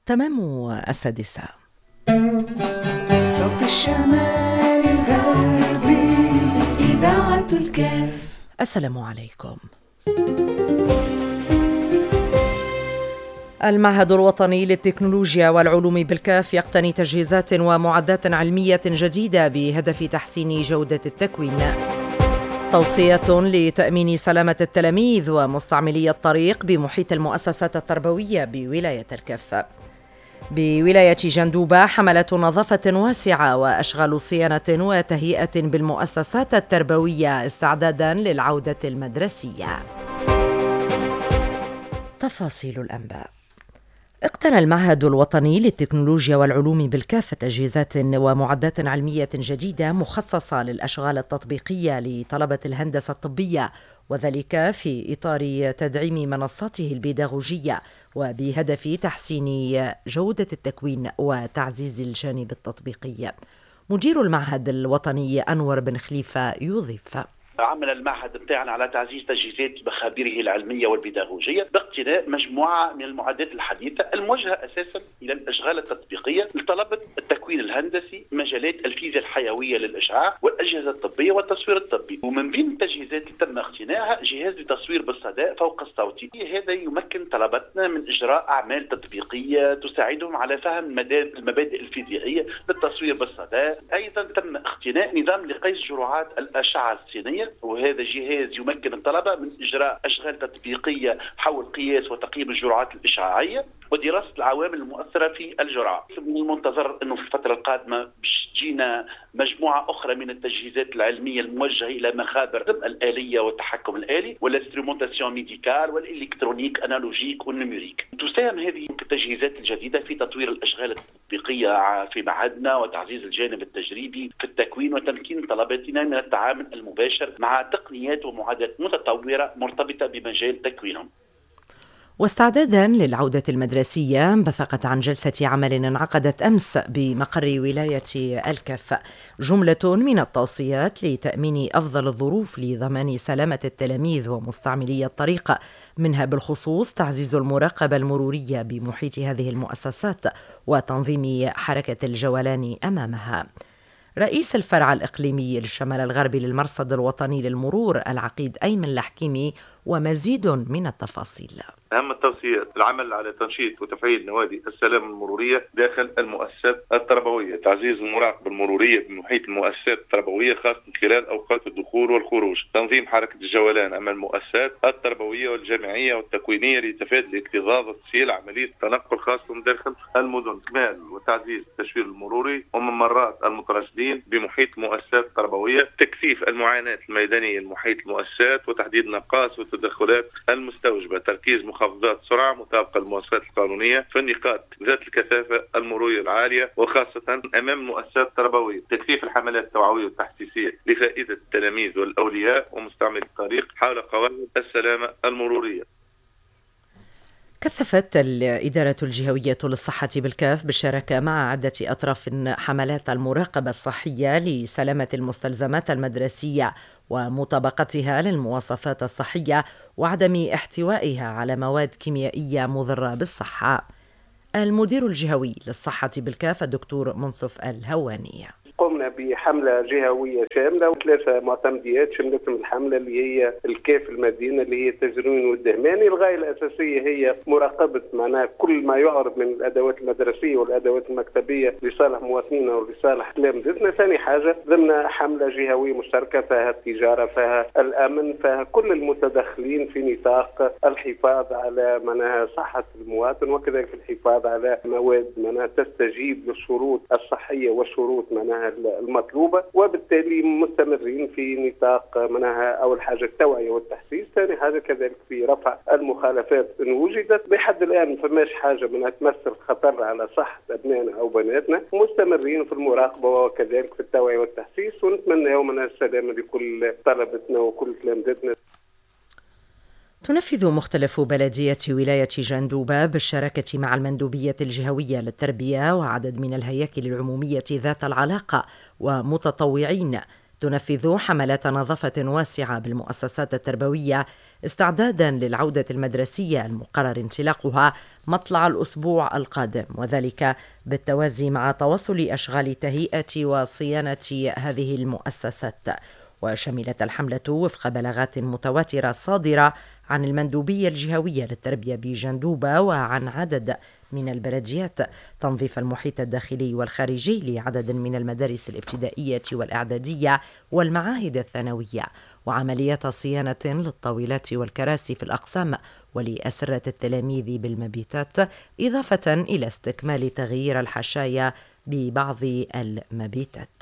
تمام 6. صوت الشمال الغربي إذاعة الكاف. السلام عليكم. المعهد الوطني للتكنولوجيا والعلوم بالكاف يقتني تجهيزات ومعدات علمية جديدة بهدف تحسين جودة التكوين. توصية لتأمين سلامة التلاميذ ومستعملي الطريق بمحيط المؤسسات التربوية بولاية الكاف. بولاية جندوبة حملة نظافة واسعة وأشغال صيانة وتهيئة بالمؤسسات التربوية استعدادا للعودة المدرسية. تفاصيل الأنباء. اقتنى المعهد الوطني للتكنولوجيا والعلوم بالكاف تجهيزات ومعدات علمية جديدة مخصصة للأشغال التطبيقية لطلبة الهندسة الطبية، وذلك في إطار تدعيم منصاته البيداغوجية وبهدف تحسين جودة التكوين وتعزيز الجانب التطبيقي. مدير المعهد الوطني أنور بن خليفة يضيف: عمل المعهد بتاعنا على تعزيز تجهيزات مخابره العلمية والبيداغوجية باقتناء مجموعة من المعدات الحديثة الموجهة أساسا إلى الأشغال التطبيقية لطلبة التكوين الهندسي، مجالات الفيزياء الحيوية للإشعاع والأجهزة الطبية والتصوير الطبي. ومن بين التجهيزات اللي تم اقتنائها جهاز لتصوير بالصدى فوق الصوتي، هذا يمكن طلبتنا من إجراء أعمال تطبيقية تساعدهم على فهم المبادئ الفيزيائية للتصوير بالصدى. أيضا تم اقتناء نظام لقيس جرعات الأشعة السينية، وهذا جهاز يمكن الطلبة من إجراء أشغال تطبيقية حول قياس وتقييم الجرعات الإشعاعية ودراسة العوامل المؤثرة في الجرعة. من المنتظر أنه في الفترة القادمة تجينا مجموعة أخرى من التجهيزات العلمية الموجهة إلى مخابر الآلية والتحكم الآلي والانسترومونتاسيون ميديكال والإلكترونيك أنالوجيك والنيميريك. تساهم هذه التجهيزات الجديدة في تطوير الأشغال التطبيقية في معهدنا وتعزيز الجانب التجريبي في التكوين وتمكين طلبتنا من التعامل المباشر مع تقنيات ومعدات متطورة مرتبطة بمجال تكوينهم. واستعدادا للعودة المدرسية، انبثقت عن جلسة عمل انعقدت أمس بمقر ولاية الكاف جملة من التوصيات لتأمين أفضل الظروف لضمان سلامة التلاميذ ومستعملي الطريق، منها بالخصوص تعزيز المراقبة المرورية بمحيط هذه المؤسسات وتنظيم حركة الجولان أمامها. رئيس الفرع الإقليمي للشمال الغربي للمرصد الوطني للمرور العقيد أيمن الحكيمي ومزيد من التفاصيل. أهم التوصيات العمل على تنشيط وتفعيل نوادي السلامة المرورية داخل المؤسسات التربوية، تعزيز المراقبة المرورية بمحيط المؤسسات التربوية خاصة خلال أوقات الدخول والخروج، تنظيم حركة الجولان أمام المؤسسات التربوية والجامعية والتكوينية لتفادي الاكتظاظ وتسهيل عملية التنقل خاصة داخل المدن، إكمال وتعزيز التشوير المروري وممرات المترصدين بمحيط المؤسسات التربوية، تكثيف المعاناة الميدانية لمحيط المؤسسات وتحديد نقاص والتدخلات المستوجبة، تركيز مخفضات سرعة مطابقة للمواصفات القانونية في النقاط ذات الكثافة المرورية العالية وخاصة أمام المؤسسات التربوية، تكثيف الحملات التوعوية والتحسيسية لفائدة التلاميذ والأولياء ومستعملي الطريق حول قواعد السلامة المرورية. كثفت الإدارة الجهوية للصحة بالكاف بالشراكة مع عدة أطراف حملات المراقبة الصحية لسلامة المستلزمات المدرسية ومطابقتها للمواصفات الصحية وعدم احتوائها على مواد كيميائية مضرة بالصحة. المدير الجهوي للصحة بالكاف الدكتور منصف الهواني: قمنا بحملة جهوية شاملة وثلاثة معتمديات شملتهم الحملة اللي هي الكاف المدينة اللي هي التزرين والدهماني. الغاية الأساسية هي مراقبة معناها كل ما يعرض من الأدوات المدرسية والأدوات المكتبية لصالح مواطنينا ولصالح تلامذتنا. ثاني حاجة ضمن حملة جهوية مشتركة فيها التجارة، فيها الأمن، فيها كل المتدخلين في نطاق الحفاظ على معناها صحة المواطن وكذلك الحفاظ على مواد معناها تستجيب للشروط الصحية والشروط معناها المطلوبة، وبالتالي مستمرين في نطاق منها أول حاجة التوعية والتحسيس، ثاني حاجة كذلك في رفع المخالفات إن وجدت. بحد الآن فماش حاجة منها تمثل خطر على صحة أبنائنا أو بناتنا، مستمرين في المراقبة وكذلك في التوعية والتحسيس، ونتمنى يومنا السلامة لكل طلبتنا وكل تلامذتنا. تنفذ مختلف بلديات ولاية جندوبة بالشراكة مع المندوبية الجهوية للتربية وعدد من الهياكل العمومية ذات العلاقة ومتطوعين تنفذ حملات نظافة واسعة بالمؤسسات التربوية استعدادا للعودة المدرسية المقرر انطلاقها مطلع الأسبوع القادم، وذلك بالتوازي مع تواصل أشغال تهيئة وصيانة هذه المؤسسات. وشملت الحملة وفق بلاغات متواترة صادرة عن المندوبية الجهوية للتربية بجندوبة وعن عدد من البلديات تنظيف المحيط الداخلي والخارجي لعدد من المدارس الابتدائية والإعدادية والمعاهد الثانوية، وعمليات صيانة للطاولات والكراسي في الأقسام ولأسرة التلاميذ بالمبيتات، إضافة إلى استكمال تغيير الحشايا ببعض المبيتات.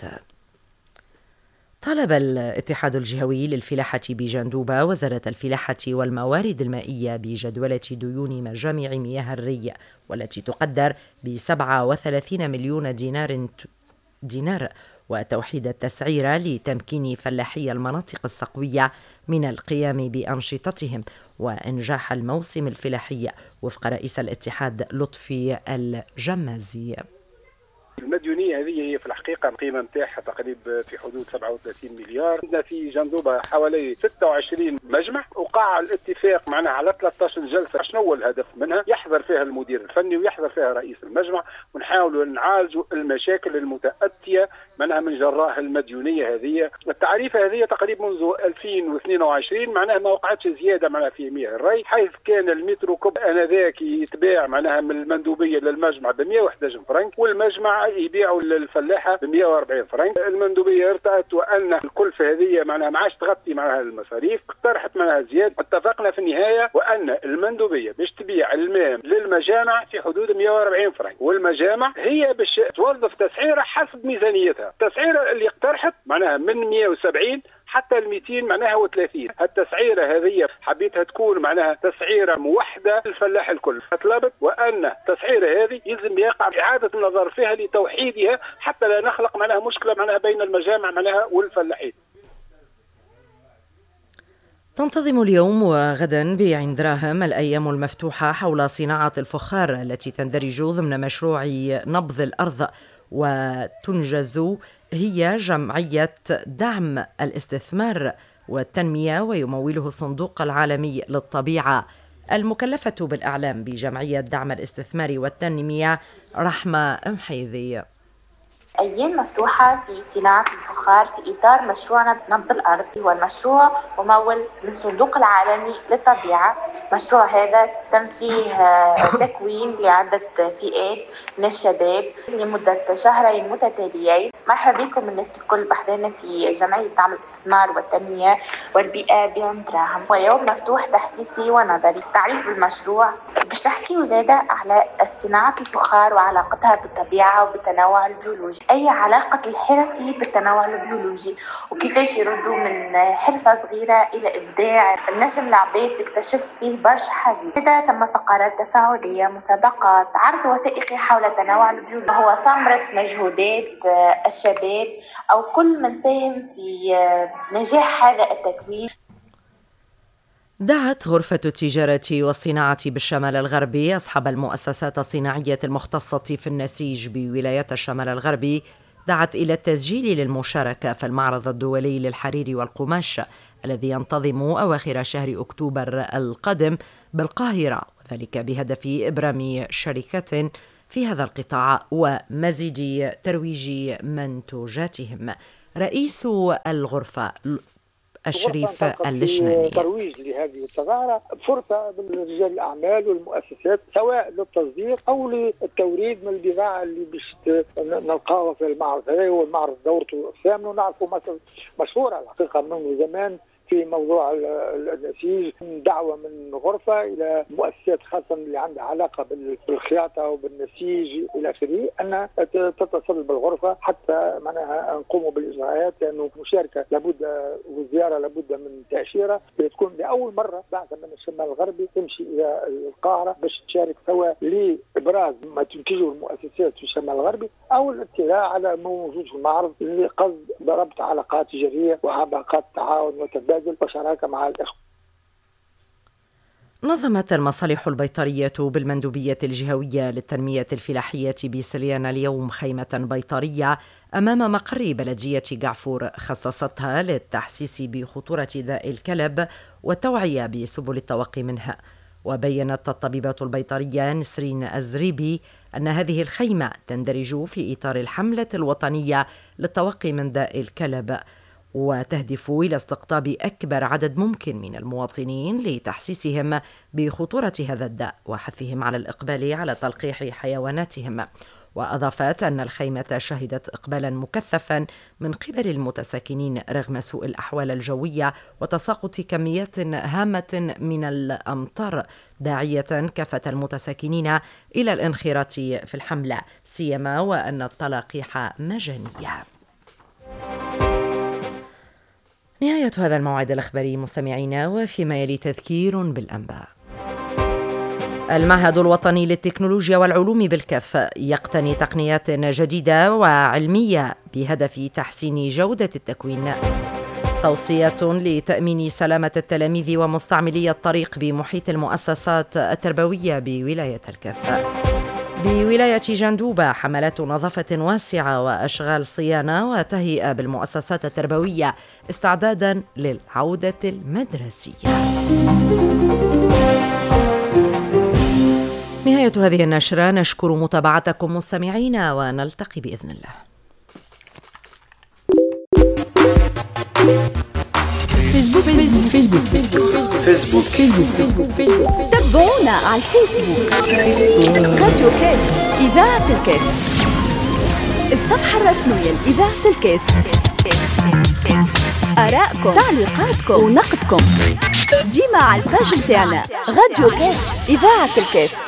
طالب الاتحاد الجهوي للفلاحة بجندوبة وزارة الفلاحة والموارد المائية بجدولة ديون مجامع مياه الري، والتي تقدر ب37 مليون دينار، وتوحيد التسعير لتمكين فلاحي المناطق الصقوية من القيام بأنشطتهم وإنجاح الموسم الفلاحي وفق رئيس الاتحاد لطفي الجمازي. المديونية هذه هي في الحقيقة القيمة نتاعها تقريبا في حدود 37 مليار. عندنا في جندوبة حوالي 26 مجمع، وقع الاتفاق معناها على 13 جلسة. شنو هو الهدف منها؟ يحضر فيها المدير الفني ويحضر فيها رئيس المجمع، ونحاولوا نعالجوا المشاكل المتأتية معناها من جراء المديونية هذه. التعريفة هذه تقريبا منذ 2022 معناها ما وقعتش زيادة معناها في مياه الري، حيث كان المتر كوب انذاك يتباع معناها من المندوبية للمجمع ب 111 فرنك، والمجمع يبيعوا للفلاحة ب 140 فرنك. المندوبية ارتأت وأن الكلفة هذه معناها ما عادش تغطي معناها المصاريف، اقترحت معناها زيادة. اتفقنا في النهاية وأن المندوبية باش تبيع الماء للمجامع في حدود 140 فرنك، والمجامع هي باش توظف تسعيرة حسب ميزانيتها. التسعيرة اللي اقترحت معناها من 170 حتى ال 200 معناها و30. التسعيرة هذه حبيتها تكون معناها تسعيرة موحدة للفلاح الكل. طلبت وأن التسعيرة هذه يلزم يقع إعادة النظر فيها لتوحيدها حتى لا نخلق معناها مشكلة معناها بين المجامع معناها والفلاحين. تنتظم اليوم وغدا بعين دراهم الأيام المفتوحة حول صناعة الفخار التي تندرج ضمن مشروع نبض الأرض، وتنجز هي جمعية دعم الاستثمار والتنمية ويموله الصندوق العالمي للطبيعة. المكلفة بالإعلام بجمعية دعم الاستثمار والتنمية رحمة محيذي. أيام مفتوحة في صناعة الفخار في إطار مشروع نبض الأرض، والمشروع ممول من الصندوق العالمي للطبيعة. مشروع هذا تم فيه تكوين لعدة فئات من الشباب لمدة شهرين متتاليين. مرحبا بكم الناس الكل بحضرنا في جمعية دعم الاستثمار والتنمية والبيئة بعين دراهم، ويوم مفتوح تحسيسي ونظري. تعريف المشروع باش نحكيو زادة على صناعة الفخار وعلاقتها بالطبيعة وبالتنوع البيولوجي. أي علاقة الحرفي بالتنوع البيولوجي وكيفاش يردوا من حرفة صغيرة إلى إبداع النجم العباد تكتشف فيه برشا حاجات. كذا ثم فقرات تفاعلية، مسابقات، عرض وثائقي حول التنوع البيولوجي، وهو ثمرة مجهودات الشباب أو كل من ساهم في نجاح هذا التكوين. دعت غرفة التجارة والصناعة بالشمال الغربي أصحاب المؤسسات الصناعية المختصة في النسيج بولايات الشمال الغربي دعت إلى التسجيل للمشاركة في المعرض الدولي للحرير والقماش الذي ينتظم أواخر شهر أكتوبر القادم بالقاهرة، وذلك بهدف إبرام شركات في هذا القطاع ومزيد ترويج منتوجاتهم. رئيس الغرفة الشريف اللشناني. ترويج لهذه التظاهرة فرصة لرجال الأعمال والمؤسسات سواء للتصدير أو للتوريد من البضاعة اللي باش نلقاها في المعرض. هذا هو المعرض دورته الثامنة، ونعرفوا مصر مشهورة الحقيقة منذ زمان في موضوع النسيج. دعوة من غرفة إلى مؤسسات خاصة اللي عندها علاقة بالخياطة وبالنسيج إلى آخره أن تتصل بالغرفة حتى معناها نقوموا بالإجراءات، لأنه مشاركة لابد والزيارة لابد من تأشيرة تكون لأول مرة بعد من الشمال الغربي تمشي إلى القاهرة باش تشارك سواء لإبراز ما تنتجه المؤسسات في الشمال الغربي أو الاطلاع على ما موجود في المعرض اللي قصد ربط علاقات تجارية وعلاقات تعاون وتبادل وشراكة مع الإخوة. نظمت المصالح البيطرية بالمندوبية الجهوية للتنمية الفلاحية بسليان اليوم خيمة بيطرية أمام مقر بلدية قعفور خصصتها للتحسيس بخطورة داء الكلب والتوعية بسبل التوقي منها. وبيّنت الطبيبة البيطرية نسرين الزريبي أن هذه الخيمة تندرج في إطار الحملة الوطنية للتوقي من داء الكلب، وتهدف إلى استقطاب أكبر عدد ممكن من المواطنين لتحسيسهم بخطورة هذا الداء وحثهم على الإقبال على تلقيح حيواناتهم. وأضافت أن الخيمة شهدت إقبالا مكثفا من قبل المتساكنين رغم سوء الأحوال الجوية وتساقط كميات هامة من الأمطار، داعية كافة المتساكنين إلى الانخراط في الحملة، سيما وأن التلقيح مجانية. نهاية هذا الموعد الإخباري مستمعينا، وفيما يلي تذكير بالأنباء. المعهد الوطني للتكنولوجيا والعلوم بالكف يقتني تقنيات جديدة وعلمية بهدف تحسين جودة التكوين. توصية لتأمين سلامة التلاميذ ومستعملي الطريق بمحيط المؤسسات التربوية بولاية الكف. بولاية جندوبة حملات نظافة واسعة وأشغال صيانة وتهيئة بالمؤسسات التربوية استعدادا للعودة المدرسية. نهاية هذه النشرة، نشكر متابعتكم مستمعينا ونلتقي بإذن الله. فيسبوك. تابعونا على الفيسبوك. راديو كاف إذاعة الكاف، الصفحة الرسمية لإذاعة الكاف. آراءكم، تعليقاتكم ونقدكم ديما على الباج متاعنا راديو كاف إذاعة الكاف.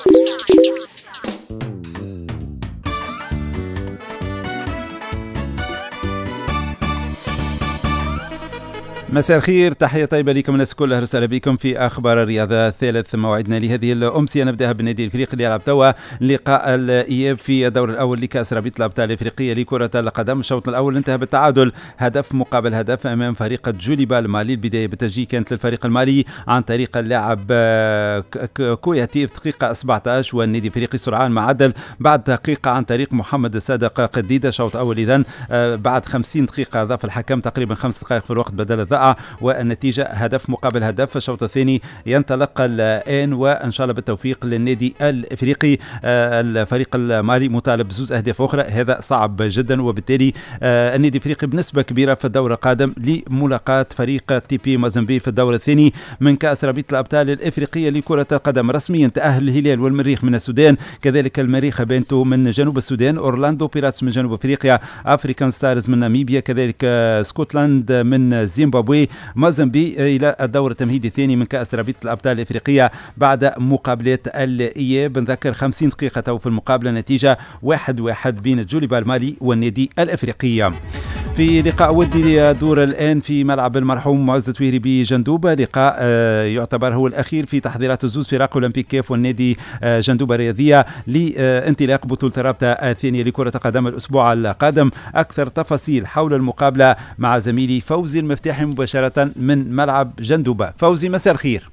مساء الخير، تحية طيبة لكم الناس كلها، رسالة بكم في أخبار الرياضة. ثالث موعدنا لهذه الأمسية نبدأها بالنادي الإفريقي اللي يلعب توا لقاء الإياب في الدور الأول لكأس رابطة الأبطال الإفريقية لكرة القدم. الشوط الأول انتهى بالتعادل هدف مقابل هدف أمام فريق جوليبا المالي. البداية بالتسجيل كانت للفريق المالي عن طريق اللاعب كوياتي في دقيقة 17، والنادي الإفريقي سرعان ما عدل بعد دقيقة عن طريق محمد الصادق قديدة. شوط أول إذن بعد 50 دقيقة أضاف الحكم تقريبا 5 دقائق في الوقت بدل الضائع، والنتيجة هدف مقابل هدف. الشوط الثاني ينطلق الآن وإن شاء الله بالتوفيق للنادي الإفريقي. الفريق المالي مطالب بزوز أهداف أخرى، هذا صعب جدا، وبالتالي النادي الإفريقي بنسبة كبيرة في الدور القادم لملاقاة فريق تي بي موزمبيق في الدور الثاني من كأس رابطة الأبطال الإفريقية لكرة القدم. رسميا تأهل الهلال والمريخ من السودان، كذلك المريخ بنتو من جنوب السودان، أورلاندو بيراتس من جنوب أفريقيا، أفريكان ستارز من ناميبيا، كذلك سكوتلاند من زيمبابوي، موزمبيق إلى الدور التمهيدي الثاني من كأس رابطة الأبطال الإفريقية بعد مقابلات الإياب. نذكر 50 دقيقة في المقابلة، نتيجة 1-1 بين جوليبا المالي والنادي الإفريقي. في لقاء ودي يدور الآن في ملعب المرحوم معز التويري بجندوبة، لقاء يعتبر هو الأخير في تحضيرات زوز فرق أولمبيك كاف والنادي جندوبة الرياضية لانطلاق بطولة الرابطة الثانية لكرة القدم الأسبوع القادم. أكثر تفاصيل حول المقابلة مع زميلي فوزي المفتاحي مباشرة من ملعب جندوبة. فوزي، مساء الخير.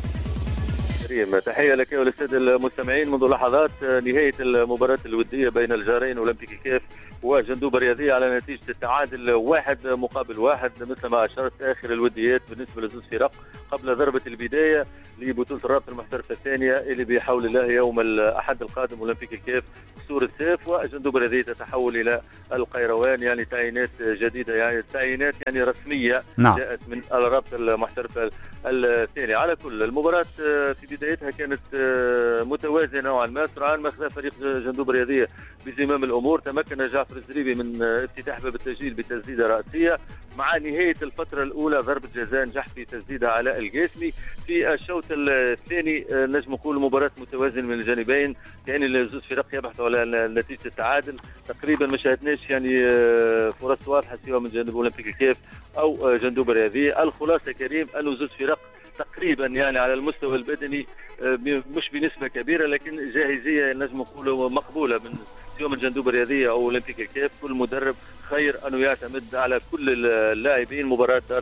تحية لك وللسادة المستمعين. منذ لحظات نهاية المباراة الودية بين الجارين أولمبيك كاف وجندوبة الرياضية على نتيجة التعادل 1-1 مثل ما أشرت آخر الوديات بالنسبة لزوز فرق قبل ضربة البداية لبطولة الرابطة المحترفة الثانية اللي بحول الله يوم الأحد القادم أولمبيك الكاف سور السيف، وجندوبة الرياضية تتحول إلى القيروان، يعني تعيينات جديدة، يعني تعيينات يعني رسمية جاءت من الرابطة المحترفة الثانية. على كل المباراة في بدايتها كانت متوازنة نوعا ما، سرعان ما أخذ فريق جندوبة الرياضية بزمام الأمور. تمكن جعفر الزريبي من افتتاح باب التسجيل بتسديدة رأسية، مع نهاية الفترة الأولى ضربة جزاء نجح في تسديدها علاء القاسمي. في الشوط الثاني نجم نقول مباراة متوازنة من الجانبين، يعني الزوز فرق يبحثوا على نتيجة التعادل. تقريبا ما شاهدناش يعني فرص واضحة سواء من جانب أولمبيك الكاف أو جندوبة الرياضية. الخلاصة كريم أنه زوز فرق تقريبا يعني على المستوى البدني مش بنسبة كبيرة، لكن جاهزية نجم نقول مقبولة من سواء من جندوبة الرياضية أو أولمبيك الكاف. كل مدرب خير أنه يعتمد على كل اللاعبين. مباراة دارت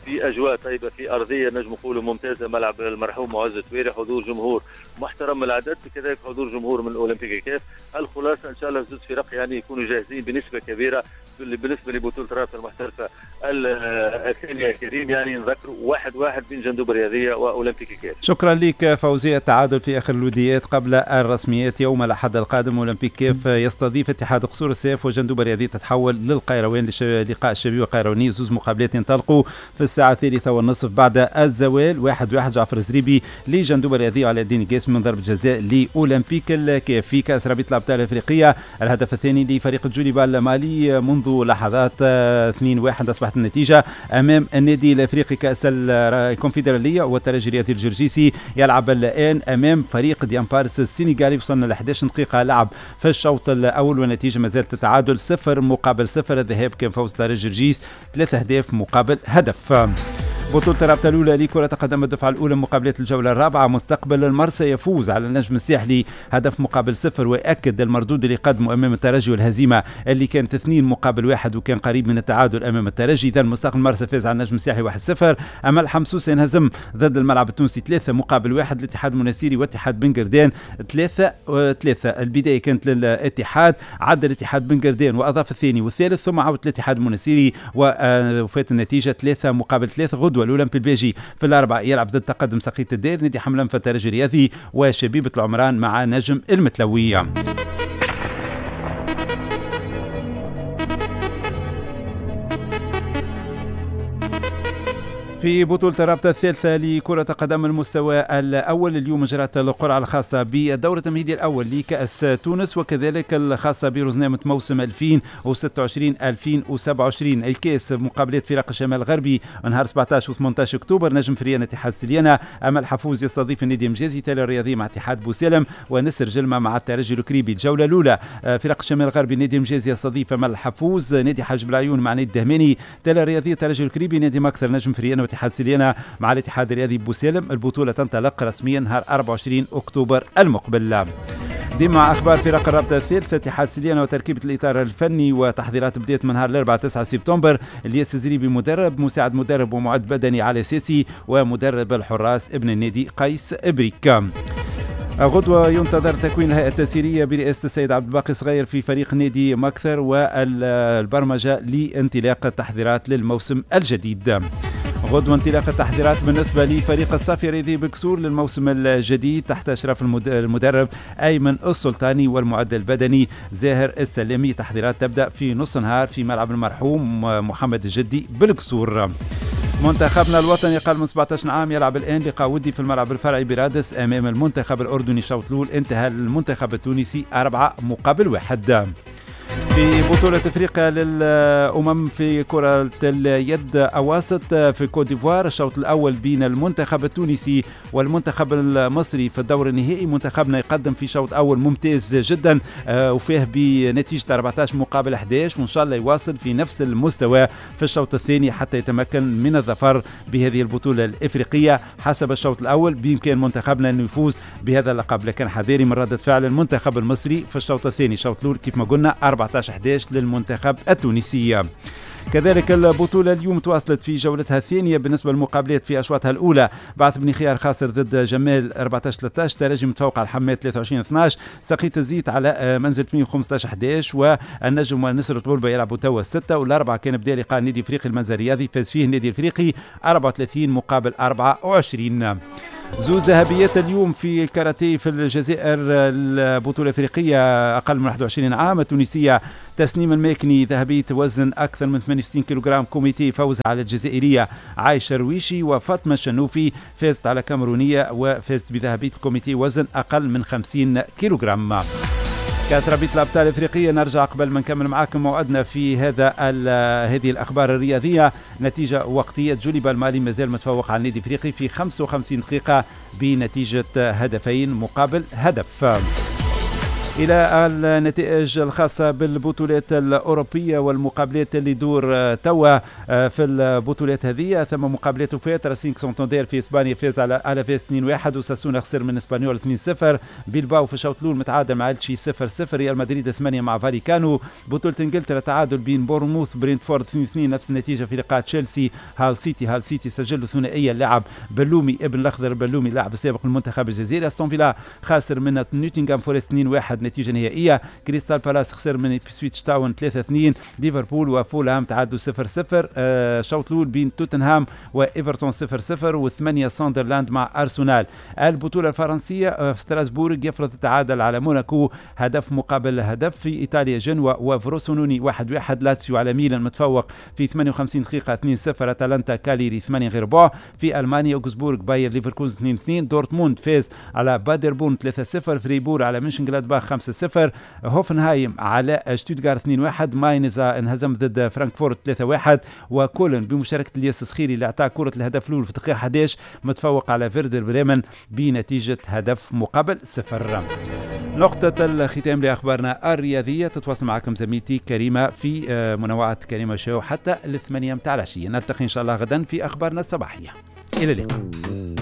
في اجواء طيبه، في ارضيه نجم نقولوا ممتازه، ملعب المرحوم معز التويري، حضور جمهور محترم العدد، كذلك حضور جمهور من اولمبيك كاف. الخلاصه ان شاء الله زوج فرق يعني يكونوا جاهزين بنسبه كبيره بالنسبه لبطوله الرابطه المحترفه الثانيه. كريم يعني نذكروا 1-1 بين جندوب الرياضيه واولمبيك كاف. شكرا لك فوزي. التعادل في اخر الوديات قبل الرسميات. يوم الاحد القادم اولمبيك كاف يستضيف اتحاد قصور السيف، وجندوب الرياضيه تتحول للقيروان للقاء الشبيبه والقيرواني. زوز مقابلات ينطلقوا في الساعه 3:30 بعد الزوال. 1-1 جعفر الزريبي لجندوب الرياضيه وعلى الدين قاسم من ضربه جزاء لاولمبيك كاف. في كاس رابطه الابطال الافريقيه الهدف الثاني لفريق الجوليبا المالي منذ لحظات. 2-1 اصبحت النتيجه امام النادي الافريقي كاس الكونفدراليه. والترجي الرياضي الجرجيسي يلعب الان امام فريق ديان بارس السنغالي. وصلنا ل 11 دقيقه لعب في الشوط الاول والنتيجه ما زالت تتعادل 0-0. الذهاب كان فوز ترجي الجرجيس 3 أهداف مقابل هدف. بطولة الرابطة الأولى لكرة القدم الدفعة الأولى مقابلات الجولة الرابعة. مستقبل المرسى يفوز على النجم الساحلي هدف مقابل 0، ويأكد المردود اللي قدمه أمام الترجي والهزيمة اللي كانت 2-1 وكان قريب من التعادل أمام الترجي. إذا مستقبل المرسى فاز على النجم الساحلي 1-0. أمل حمصوص ينهزم ضد الملعب التونسي 3-1. الاتحاد المنستيري واتحاد بن قردان 3-3. البداية كانت للاتحاد، عدى الاتحاد بن قردان وأضاف الثاني والثالث، ثم عود الاتحاد المنستيري وفات النتيجة 3-3. غدوة الأولمبي البيجي في الأربعة يلعب ضد تقدم سقية الدير. نادي حملان في الترجي الرياضي وشبيبة العمران مع نجم المتلوية. في بطولة الرابطة الثالثة لكرة قدم المستوى الأول اليوم جرت القرعة الخاصة بالدورة التمهيدي الأول لكأس تونس، وكذلك الخاصة برزنامة موسم 2026-2027. الكاس مقابلات فرق الشمال الغربي نهار 17 و18 أكتوبر. نجم فريان اتحاد سليانة. أمل حفوز يستضيف النادي المجازي. تالا الرياضي مع اتحاد بوسالم، ونسر جلمة مع الترجي الكريبي. الجولة الأولى فرق الشمال الغربي النادي المجازي يستضيف أمل حفوز. نادي حاج بالعيون مع نادي الدهماني. تالا الرياضي الترجي الكريبي. نادي مكثر نجم فريان اتحاد سليانة مع الاتحاد الرياضي بوسالم. البطولة تنطلق رسميا نهار 24 أكتوبر المقبل. مع أخبار فرق الرابطة الثالثة. اتحاد سليانة وتركيبة الإطار الفني وتحضيرات بداية من نهار الأربعاء 9 سبتمبر. الياس الزريبي مدرب، مساعد مدرب ومعد بدني علي سيسي، ومدرب الحراس ابن النادي قيس إبريك. غدوة ينتظر تكوين الهيئة التسييرية برئاسة السيد عبد الباقي صغير في فريق نادي مكثر، والبرمجة لانطلاق التحضيرات للموسم الجديد. غدوة انطلاق التحضيرات بالنسبة لفريق الصافي الرياضي بكسور للموسم الجديد تحت إشراف المدرب أيمن السلطاني والمعد البدني زاهر السلامي. تحضيرات تبدأ في نص نهار في ملعب المرحوم محمد الجدي بالكسور. منتخبنا الوطني أقل من 17 عام يلعب الآن لقاء ودي في الملعب الفرعي برادس أمام المنتخب الأردني. شوط الأول انتهى المنتخب التونسي 4-1. في بطولة افريقيا للأمم في كرة اليد أواسط في كوت ديفوار. الشوط الأول بين المنتخب التونسي والمنتخب المصري في الدور النهائي. منتخبنا يقدم في شوط أول ممتاز جدا وفيه بنتيجة 14-11، وإن شاء الله يواصل في نفس المستوى في الشوط الثاني حتى يتمكن من الظفر بهذه البطولة الإفريقية. حسب الشوط الأول بإمكان منتخبنا أن يفوز بهذا اللقب، لكن حذاري من ردة فعل المنتخب المصري في الشوط الثاني. الشوط الأول كيف ما قلنا 14-11 للمنتخب التونسي. كذلك البطولة اليوم تواصلت في جولتها الثانية بالنسبة للمقابلات في أشواطها الأولى. بعث بن خيار خاسر ضد جمال 14-13، ترجي متفوق على الحماد 23-12، سقيت الزيت على منزل 15-11، والنجم والنسر طولبة يلعبوا توا الستة. والأربعة كان بدأ لقاء النادي الإفريقي المنزل الرياضي، فاز فيه النادي الإفريقي 34-24. زوز ذهبيات اليوم في الكاراتيه في الجزائر. البطولة الأفريقية أقل من 21 عام. التونسية تسنيم الماكني ذهبية وزن أكثر من 68 كيلوغرام كوميتي فوز على الجزائرية عايشة رويشي، وفاطمة الشنوفي فازت على كامرونية وفازت بذهبية الكوميتي وزن أقل من 50 كيلوغرام. كاس رابطة الأبطال الإفريقية نرجع قبل ما نكمل معاكم موعدنا في هذه الأخبار الرياضية. نتيجة وقتية جوليبا المالي مازال متفوق على النادي الإفريقي في 55 دقيقة بنتيجة 2-1. إلى النتائج الخاصة بالبطولات الأوروبية والمقابلات اللي دور توا في البطولات هذه. ثم مقابلات وفات راسينغ سانتاندير في إسبانيا فاز على ألافيس 2-1 وساسونا خسر من إسبانيول 2-0. بيلباو في الشوط الأول متعادل مع ألتشي 0-0. ريال مدريد 8 مع فاليكانو. بطولة إنجلترا تعادل بين بورنموث برينتفورد 2-2 نفس النتيجة في لقاء تشيلسي هال سيتي سجل ثنائية اللاعب بلومي ابن الأخضر بلومي اللاعب السابق المنتخب الجزائري. أستون فيلا خاسر من نوتنغهام فورست 2-1 نتيجة نهائية. كريستال بالاس خسر من إبسويتش تاون 3-2. ليفربول وفولهام تعادلوا 0-0. شوط الأول بين توتنهام وإيفرتون 0-0 و8 ساندرلاند مع أرسنال. البطولة الفرنسية ستراسبورغ يفرض التعادل على موناكو هدف مقابل هدف. في إيطاليا جنوا وفروسونوني 1-1. لاتسيو على ميلان متفوق في 58 دقيقة 2-0. أتلانتا كاليري 8 غير بعض. في ألمانيا أوغسبورغ باير ليفركوزن 2-2. دورتموند فاز على بادربون 3-0. فريبور على منشنغلادباخ 5-0. هوفنهايم على شتوتغارت 2-1. ماينز انهزم ضد فرانكفورت 3-1. وكولن بمشاركة الياس السخيري اللي اعطى كرة الهدف الأول في الدقيقة 11 متفوق على فيردر بريمن بنتيجة هدف مقابل 0. نقطة الختام لأخبارنا الرياضية. تتواصل معكم زميلتي كريمة في منوعة كريمة شو حتى 8 متاع العشية. نلتقي إن شاء الله غدا في أخبارنا الصباحية. إلى اللقاء.